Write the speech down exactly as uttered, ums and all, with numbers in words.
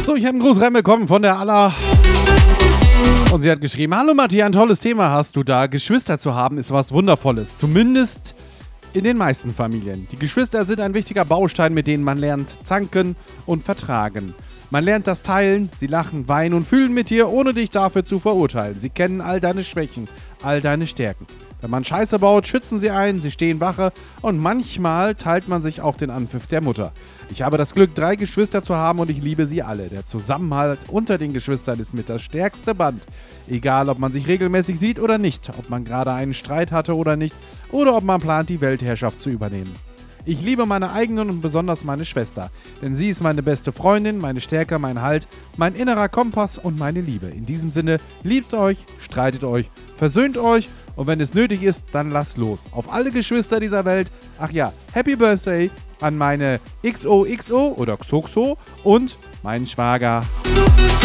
So, ich habe einen Gruß reinbekommen von der Alla. Und sie hat geschrieben, hallo Matti, ein tolles Thema hast du da. Geschwister zu haben ist was Wundervolles. Zumindest in den meisten Familien. Die Geschwister sind ein wichtiger Baustein, mit denen man lernt zanken und vertragen. Man lernt das Teilen, sie lachen, weinen und fühlen mit dir, ohne dich dafür zu verurteilen. Sie kennen all deine Schwächen, all deine Stärken. Wenn man Scheiße baut, schützen sie einen, sie stehen Wache und manchmal teilt man sich auch den Anpfiff der Mutter. Ich habe das Glück, drei Geschwister zu haben und ich liebe sie alle. Der Zusammenhalt unter den Geschwistern ist mit das stärkste Band. Egal, ob man sich regelmäßig sieht oder nicht, ob man gerade einen Streit hatte oder nicht, oder ob man plant, die Weltherrschaft zu übernehmen. Ich liebe meine eigenen und besonders meine Schwester, denn sie ist meine beste Freundin, meine Stärke, mein Halt, mein innerer Kompass und meine Liebe. In diesem Sinne, liebt euch, streitet euch, versöhnt euch und wenn es nötig ist, dann lasst los. Auf alle Geschwister dieser Welt, ach ja, Happy Birthday an meine X O X O oder Xoxo und meinen Schwager.